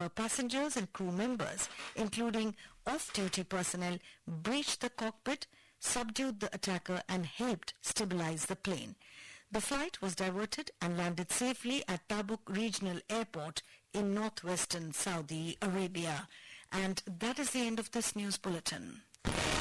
Passengers and crew members, including off-duty personnel, breached the cockpit, subdued the attacker and helped stabilize the plane. The flight was diverted and landed safely at Tabuk Regional Airport in northwestern Saudi Arabia. And that is the end of this news bulletin.